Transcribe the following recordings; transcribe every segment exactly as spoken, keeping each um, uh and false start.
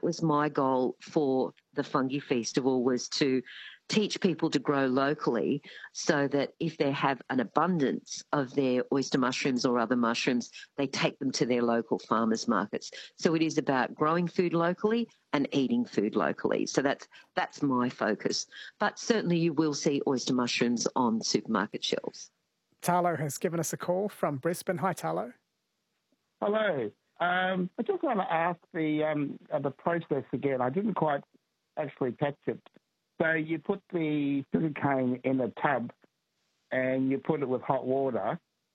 was my goal for the Fungi Festival, was to teach people to grow locally so that if they have an abundance of their oyster mushrooms or other mushrooms, they take them to their local farmers markets. So it is about growing food locally and eating food locally. So that's that's my focus. But certainly you will see oyster mushrooms on supermarket shelves. Tarlo has given us a call from Brisbane. Hi, Tarlo. Hello. Um, I just want to ask the um, uh, the process again. I didn't quite actually catch it. So you put the sugarcane in a tub and you put it with hot water,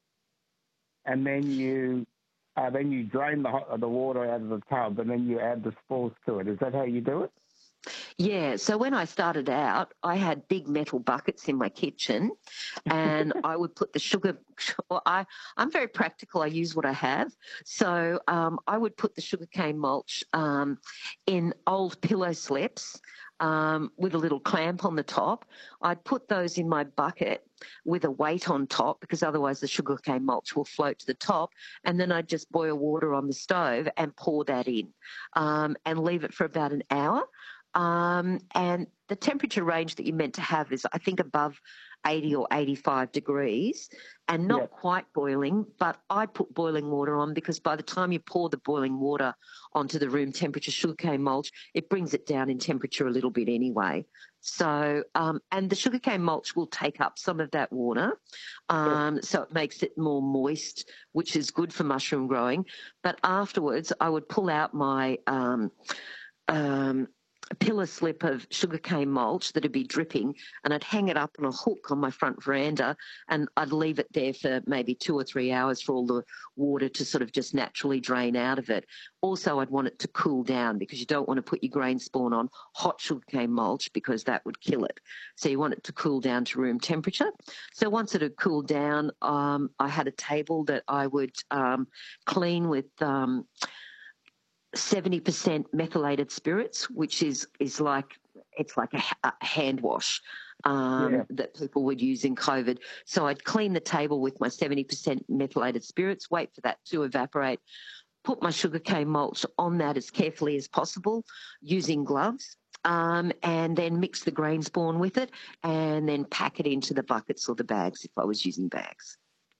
and then you uh, then you drain the hot, the water out of the tub, and then you add the spores to it. Is that how you do it? Yeah, so when I started out, I had big metal buckets in my kitchen, and I would put the sugar. Well, I, I'm very practical. I use what I have. So um, I would put the sugarcane mulch um, in old pillow slips um, with a little clamp on the top. I'd put those in my bucket with a weight on top, because otherwise the sugarcane mulch will float to the top, and then I'd just boil water on the stove and pour that in um, and leave it for about an hour. Um, and the temperature range that you're meant to have is, I think, above eighty or eighty-five degrees, and not yeah. quite boiling, but I put boiling water on, because by the time you pour the boiling water onto the room temperature sugarcane mulch, it brings it down in temperature a little bit anyway. So, um, and the sugarcane mulch will take up some of that water, um, yeah. so it makes it more moist, which is good for mushroom growing. But afterwards, I would pull out my um, um, a pillar slip of sugarcane mulch that'd be dripping, and I'd hang it up on a hook on my front veranda, and I'd leave it there for maybe two or three hours for all the water to sort of just naturally drain out of it. Also, I'd want it to cool down, because you don't want to put your grain spawn on hot sugarcane mulch, because that would kill it. So you want it to cool down to room temperature. So once it had cooled down, um, I had a table that I would um, clean with um, seventy percent methylated spirits, which is, is like, it's like a, a hand wash um, yeah. that people would use in COVID. So I'd clean the table with my seventy percent methylated spirits, wait for that to evaporate, put my sugarcane mulch on that as carefully as possible using gloves, um, and then mix the grain spawn with it, and then pack it into the buckets or the bags if I was using bags.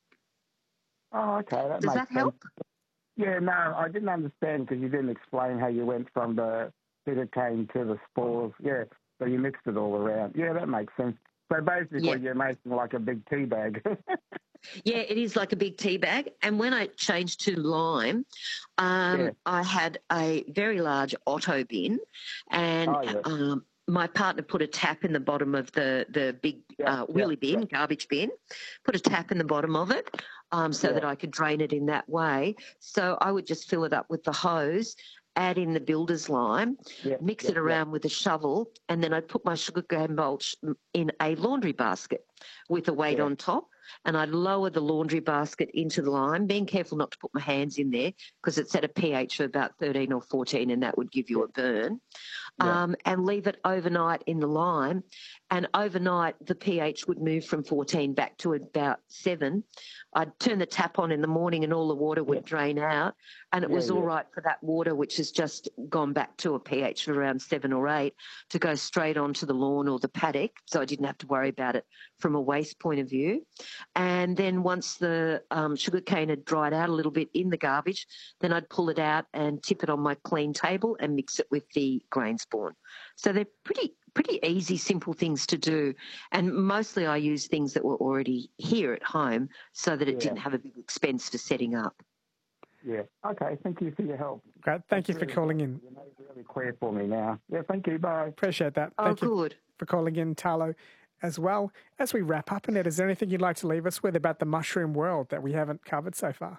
Oh, okay. That Does that sense. help? Yeah, no, I didn't understand, because you didn't explain how you went from the sugarcane to the spores. Yeah, so you mixed it all around. Yeah, that makes sense. So basically yeah. you're making like a big tea bag. Yeah, it is like a big tea bag. And when I changed to lime, um, yeah. I had a very large Otto bin, and oh, yeah. um, my partner put a tap in the bottom of the, the big yeah, uh, wheelie yeah, bin, yeah. garbage bin, put a tap in the bottom of it um, so yeah. that I could drain it in that way. So I would just fill it up with the hose, add in the builder's lime, yeah, mix yeah, it around yeah. with a shovel, and then I'd put my sugarcane mulch in a laundry basket with a weight yeah. on top, and I'd lower the laundry basket into the lime, being careful not to put my hands in there, because it's at a pH of about thirteen or fourteen, and that would give you yeah. a burn, yeah. um, and leave it overnight in the lime. And overnight, the pH would move from fourteen back to about seven. I'd turn the tap on in the morning and all the water would yeah. drain out, and it yeah, was all yeah. right for that water, which has just gone back to a pH of around seven or eight, to go straight onto the lawn or the paddock, so I didn't have to worry about it from a waste point of view. And then once the um, sugarcane had dried out a little bit in the garbage, then I'd pull it out and tip it on my clean table and mix it with the grain spawn. So they're pretty pretty easy, simple things to do. And mostly I use things that were already here at home, so that it yeah. didn't have a big expense for setting up. Yeah. Okay. Thank you for your help. Great. Thank That's you for really calling in. You made it really clear for me now. Yeah. Thank you. Bye. Appreciate that. Oh, thank good. you for calling in, Tarlo. As well, as we wrap up, Annette, is there anything you'd like to leave us with about the mushroom world that we haven't covered so far?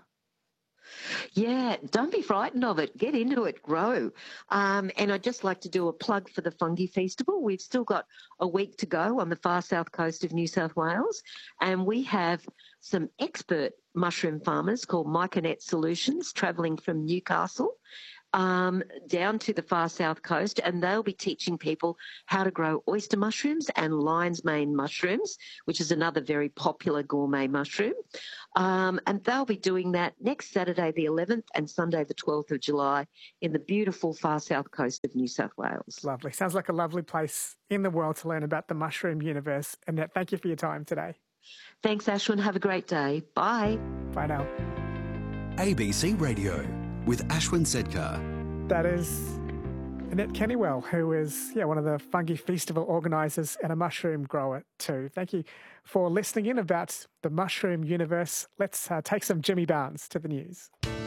Yeah, don't be frightened of it. Get into it, grow. Um, and I'd just like to do a plug for the Fungi Festival. We've still got a week to go on the far south coast of New South Wales, and we have some expert mushroom farmers called Myconet Solutions travelling from Newcastle um, down to the far south coast, and they'll be teaching people how to grow oyster mushrooms and lion's mane mushrooms, which is another very popular gourmet mushroom. Um, and they'll be doing that next Saturday the eleventh and Sunday the twelfth of July in the beautiful far south coast of New South Wales. Lovely. Sounds like a lovely place in the world to learn about the mushroom universe. Annette, thank you for your time today. Thanks, Ashwin. Have a great day. Bye. Bye now. A B C Radio with Ashwin Sedkar. That is Annette Kennywell, who is yeah one of the Fungi Festival organisers and a mushroom grower too. Thank you for listening in about the mushroom universe. Let's uh, take some Jimmy Barnes to the news.